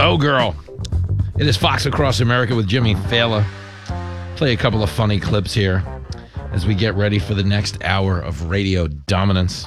Go, girl. It is Fox Across America with Jimmy Fallon. Play a couple of funny clips here as we get ready for the next hour of radio dominance.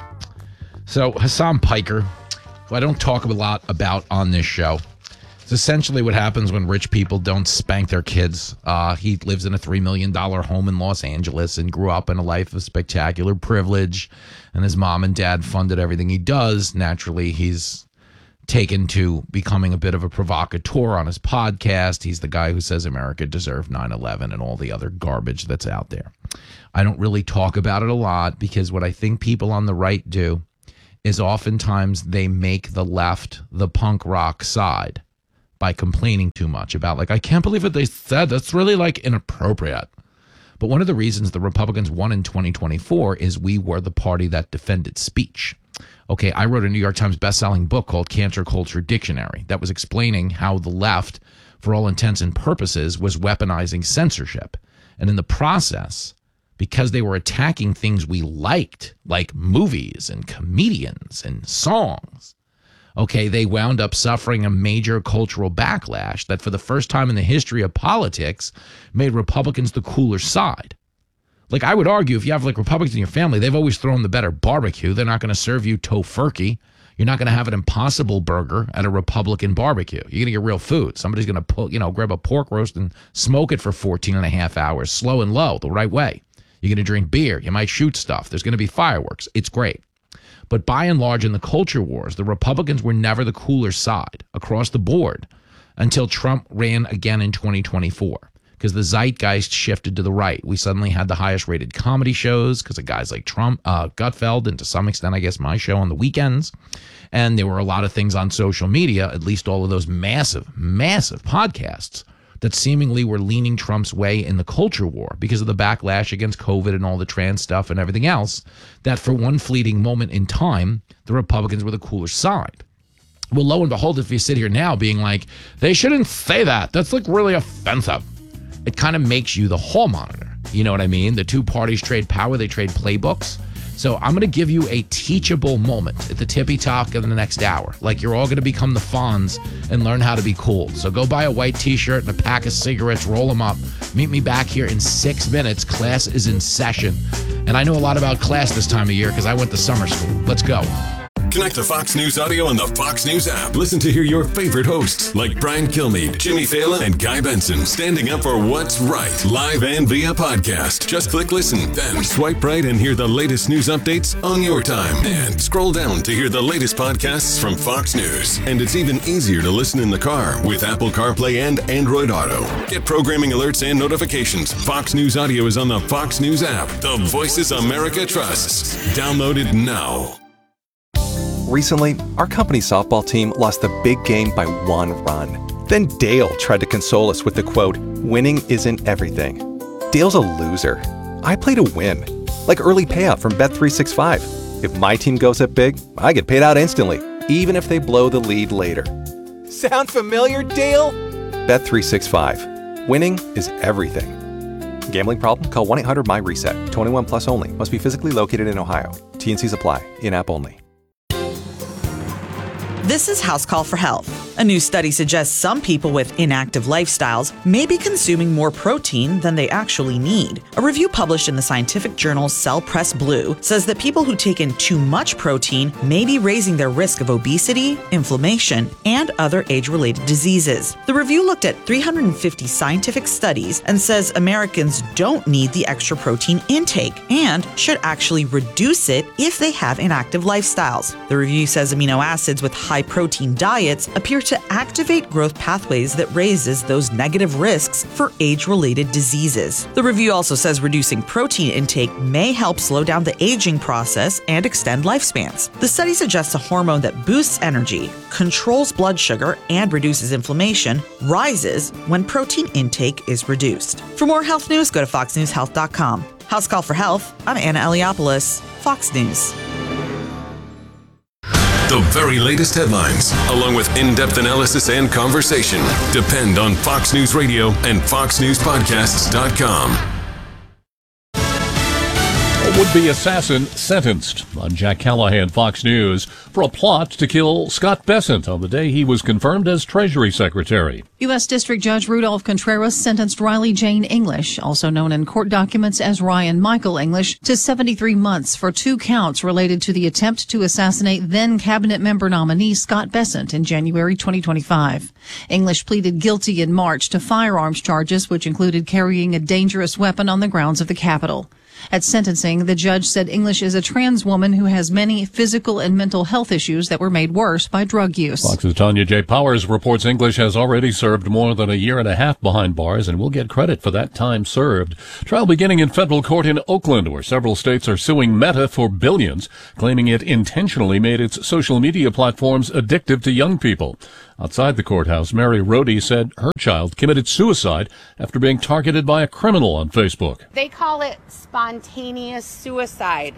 So Hassan Piker, who I don't talk a lot about on this show, it's essentially what happens when rich people don't spank their kids. He lives in a $3 million home in Los Angeles and grew up in a life of spectacular privilege, and his mom and dad funded everything he does. Naturally, he's taken to becoming a bit of a provocateur on his podcast. He's the guy who says America deserved 9/11 and all the other garbage that's out there. I don't really talk about it a lot because what I think people on the right do is oftentimes they make the left the punk rock side by complaining too much about, like, I can't believe what they said. That's really, like, inappropriate. But one of the reasons the Republicans won in 2024 is we were the party that defended speech. Okay, I wrote a New York Times bestselling book called Cancer Culture Dictionary that was explaining how the left, for all intents and purposes, was weaponizing censorship. And in the process, because they were attacking things we liked, like movies and comedians and songs, okay, they wound up suffering a major cultural backlash that for the first time in the history of politics made Republicans the cooler side. Like, I would argue if you have, like, Republicans in your family, they've always thrown the better barbecue. They're not going to serve you tofurkey. You're not going to have an Impossible Burger at a Republican barbecue. You're going to get real food. Somebody's going to grab a pork roast and smoke it for 14 and a half hours, slow and low, the right way. You're going to drink beer. You might shoot stuff. There's going to be fireworks. It's great. But by and large, in the culture wars, the Republicans were never the cooler side across the board until Trump ran again in 2024. Because the zeitgeist shifted to the right. We suddenly had the highest rated comedy shows because of guys like Trump, Gutfeld, and to some extent, I guess, my show on the weekends. And there were a lot of things on social media, at least all of those massive, massive podcasts that seemingly were leaning Trump's way in the culture war because of the backlash against COVID and all the trans stuff and everything else, that for one fleeting moment in time, the Republicans were the cooler side. Well, lo and behold, if you sit here now being like, they shouldn't say that. That's, like, really offensive. It kind of makes you the hall monitor. You know what I mean? The two parties trade power. They trade playbooks. So I'm going to give you a teachable moment at the tippy top of the next hour. Like, you're all going to become the Fonz and learn how to be cool. So go buy a white T-shirt and a pack of cigarettes, roll them up. Meet me back here in 6 minutes. Class is in session. And I know a lot about class this time of year because I went to summer school. Let's go. Connect to Fox News Audio on the Fox News app. Listen to hear your favorite hosts like Brian Kilmeade, Jimmy Fallon, and Guy Benson standing up for what's right, live and via podcast. Just click listen, then swipe right and hear the latest news updates on your time. And scroll down to hear the latest podcasts from Fox News. And it's even easier to listen in the car with Apple CarPlay and Android Auto. Get programming alerts and notifications. Fox News Audio is on the Fox News app. The voices America trusts. Download it now. Recently, our company's softball team lost the big game by 1 run. Then Dale tried to console us with the quote, "Winning isn't everything." Dale's a loser. I play to win. Like early payout from Bet365. If my team goes up big, I get paid out instantly, even if they blow the lead later. Sound familiar, Dale? Bet365. Winning is everything. Gambling problem? Call 1-800-MY-RESET. 21 plus only. Must be physically located in Ohio. T&Cs apply. In-app only. This is House Call for Health. A new study suggests some people with inactive lifestyles may be consuming more protein than they actually need. A review published in the scientific journal Cell Press Blue says that people who take in too much protein may be raising their risk of obesity, inflammation, and other age-related diseases. The review looked at 350 scientific studies and says Americans don't need the extra protein intake and should actually reduce it if they have inactive lifestyles. The review says amino acids with high-protein diets appear to activate growth pathways that raises those negative risks for age-related diseases. The review also says reducing protein intake may help slow down the aging process and extend lifespans. The study suggests a hormone that boosts energy, controls blood sugar, and reduces inflammation rises when protein intake is reduced. For more health news, go to foxnewshealth.com. House Call for Health, I'm Anna Eliopoulos, Fox News. The very latest headlines, along with in-depth analysis and conversation, depend on Fox News Radio and FoxNewsPodcasts.com. A would-be assassin sentenced. I'm Jack Callahan, Fox News, for a plot to kill Scott Bessent on the day he was confirmed as Treasury Secretary. U.S. District Judge Rudolph Contreras sentenced Riley Jane English, also known in court documents as Ryan Michael English, to 73 months for 2 counts related to the attempt to assassinate then cabinet member nominee Scott Bessent in January 2025. English pleaded guilty in March to firearms charges, which included carrying a dangerous weapon on the grounds of the Capitol. At sentencing, the judge said English is a trans woman who has many physical and mental health issues that were made worse by drug use. Fox's Tanya J. Powers reports English has already served more than a year and a half behind bars and will get credit for that time served. Trial beginning in federal court in Oakland, where several states are suing Meta for billions, claiming it intentionally made its social media platforms addictive to young people. Outside the courthouse, Mary Rohde said her child committed suicide after being targeted by a criminal on Facebook. They call it spontaneous suicide.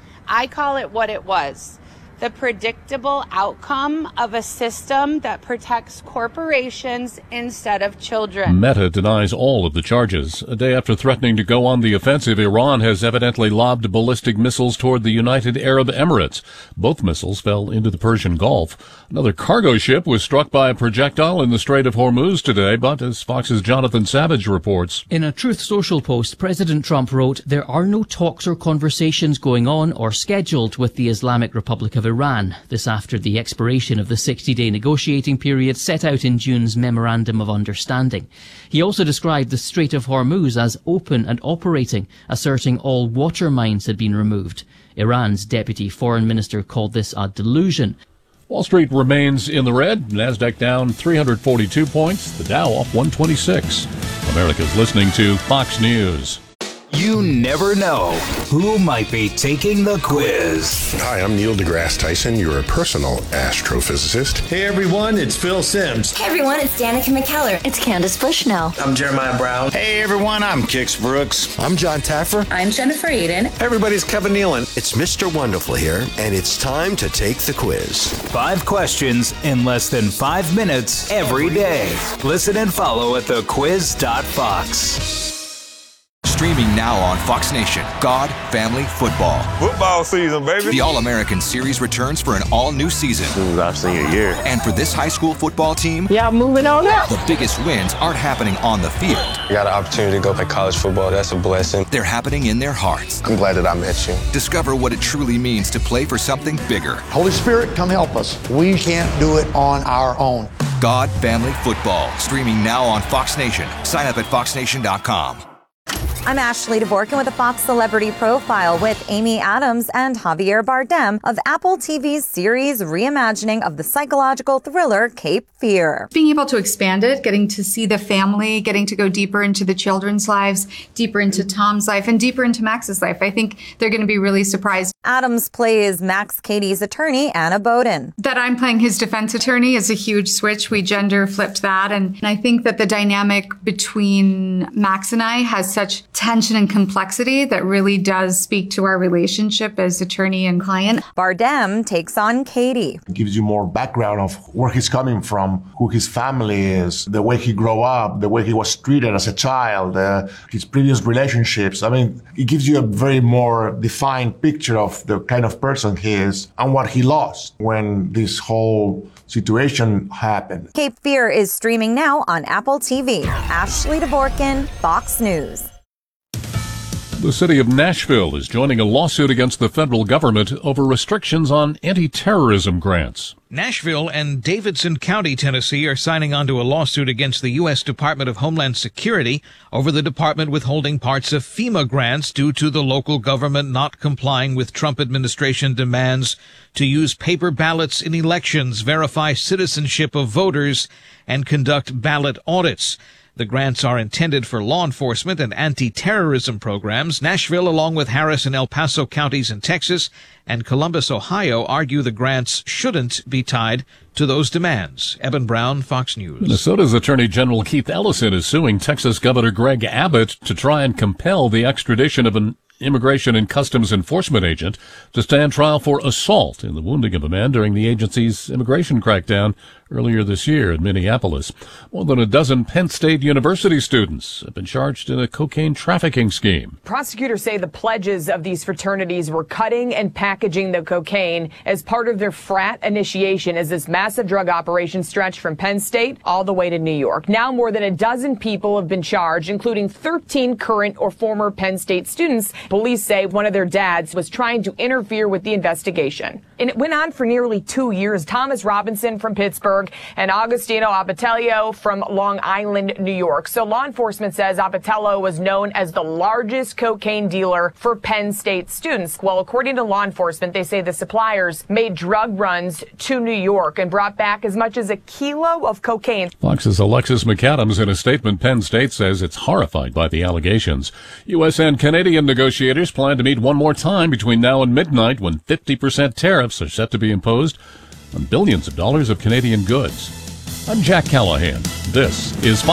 I call it what it was. The predictable outcome of a system that protects corporations instead of children. Meta denies all of the charges. A day after threatening to go on the offensive, Iran has evidently lobbed ballistic missiles toward the United Arab Emirates. Both missiles fell into the Persian Gulf. Another cargo ship was struck by a projectile in the Strait of Hormuz today, but as Fox's Jonathan Savage reports. In a Truth Social post, President Trump wrote, "There are no talks or conversations going on or scheduled with the Islamic Republic of Iran." This after the expiration of the 60-day negotiating period set out in June's Memorandum of Understanding. He also described the Strait of Hormuz as open and operating, asserting all water mines had been removed. Iran's deputy foreign minister called this a delusion. Wall Street remains in the red. NASDAQ down 342 points. The Dow off 126. America's listening to Fox News. You never know who might be taking the quiz. Hi, I'm Neil deGrasse Tyson, your personal astrophysicist. Hey everyone, it's Phil Simms. Hey everyone, it's Danica McKellar. It's Candace Bushnell. I'm Jeremiah Brown. Hey everyone, I'm Kix Brooks. I'm John Taffer. I'm Jennifer Aiden. Hey everybody's Kevin Nealon. It's Mr. Wonderful here, and it's time to take the quiz. 5 questions in less than 5 minutes every day. Listen and follow at thequiz.fox. Streaming now on Fox Nation, God, Family, Football. Football season, baby. The All-American Series returns for an all-new season. This is our senior year. And for this high school football team, y'all moving on up. The biggest wins aren't happening on the field. I got an opportunity to go play college football. That's a blessing. They're happening in their hearts. I'm glad that I met you. Discover what it truly means to play for something bigger. Holy Spirit, come help us. We can't do it on our own. God, Family, Football. Streaming now on Fox Nation. Sign up at foxnation.com. I'm Ashley DeVorkin with a Fox Celebrity Profile with Amy Adams and Javier Bardem of Apple TV's series reimagining of the psychological thriller Cape Fear. Being able to expand it, getting to see the family, getting to go deeper into the children's lives, deeper into Tom's life, and deeper into Max's life. I think they're going to be really surprised. Adams plays Max Cady's attorney, Anna Bowden. That I'm playing his defense attorney is a huge switch. We gender flipped that. And I think that the dynamic between Max and I has such tension and complexity that really does speak to our relationship as attorney and client. Bardem takes on Cady. It gives you more background of where he's coming from, who his family is, the way he grew up, the way he was treated as a child, his previous relationships. I mean, it gives you a very more defined picture of the kind of person he is and what he lost when this whole situation happened. Cape Fear is streaming now on Apple TV. Ashley DeVorkin, Fox News. The city of Nashville is joining a lawsuit against the federal government over restrictions on anti-terrorism grants. Nashville and Davidson County, Tennessee, are signing on to a lawsuit against the U.S. Department of Homeland Security over the department withholding parts of FEMA grants due to the local government not complying with Trump administration demands to use paper ballots in elections, verify citizenship of voters, and conduct ballot audits. The grants are intended for law enforcement and anti-terrorism programs. Nashville, along with Harris and El Paso counties in Texas and Columbus, Ohio, argue the grants shouldn't be tied to those demands. Eben Brown, Fox News. Minnesota's Attorney General Keith Ellison is suing Texas Governor Greg Abbott to try and compel the extradition of an Immigration and Customs Enforcement agent to stand trial for assault in the wounding of a man during the agency's immigration crackdown earlier this year in Minneapolis. More than a dozen Penn State University students have been charged in a cocaine trafficking scheme. Prosecutors say the pledges of these fraternities were cutting and packaging the cocaine as part of their frat initiation as this massive drug operation stretched from Penn State all the way to New York. Now more than a dozen people have been charged, including 13 current or former Penn State students. Police say one of their dads was trying to interfere with the investigation. And it went on for nearly 2 years. Thomas Robinson from Pittsburgh and Agostino Apatello from Long Island, New York. So law enforcement says Apatello was known as the largest cocaine dealer for Penn State students. Well, according to law enforcement, they say the suppliers made drug runs to New York and brought back as much as a kilo of cocaine. Fox's Alexis McAdams, in a statement, Penn State says it's horrified by the allegations. U.S. and Canadian negotiators plan to meet one more time between now and midnight when 50% tariffs are set to be imposed on billions of dollars of Canadian goods. I'm Jack Callahan. This is